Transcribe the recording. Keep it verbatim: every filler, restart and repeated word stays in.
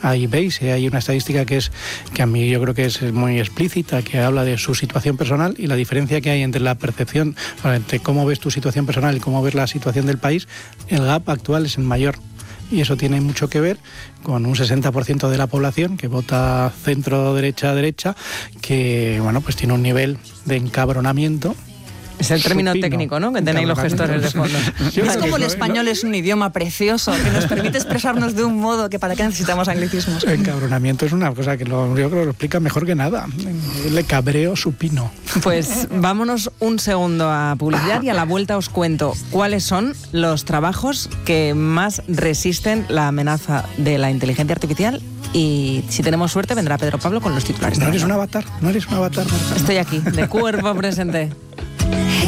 Ahí veis, eh, hay una estadística que es que a mí yo creo que es muy explícita, que habla de su situación personal y la diferencia que hay entre la percepción, bueno, entre cómo ves tu situación personal y cómo ves la situación del país. El gap actual es el mayor. Y eso tiene mucho que ver con un sesenta por ciento de la población que vota centro-derecha-derecha, que bueno, pues tiene un nivel de encabronamiento. Es el término supino. Técnico, ¿no?, que tenéis los gestores de fondo. Es como el español es un idioma precioso, que nos permite expresarnos de un modo que para qué necesitamos anglicismos. El encabronamiento es una cosa que lo, yo creo que lo explica mejor que nada. El cabreo supino. Pues vámonos un segundo a publicidad y a la vuelta os cuento cuáles son los trabajos que más resisten la amenaza de la inteligencia artificial, y si tenemos suerte vendrá Pedro Pablo con los titulares. No eres un avatar, no eres un avatar. Estoy aquí, de cuerpo presente.